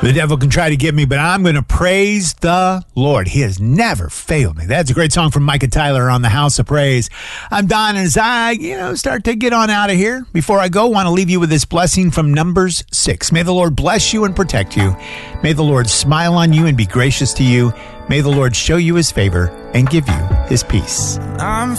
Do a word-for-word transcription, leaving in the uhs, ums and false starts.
The devil can try to get me, but I'm going to praise the Lord. He has never failed me. That's a great song from Micah Tyler on the House of Praise. I'm Don, and as I, you know, start to get on out of here, before I go, I want to leave you with this blessing from Numbers six. May the Lord bless you and protect you. May the Lord smile on you and be gracious to you. May the Lord show you his favor and give you his peace. I'm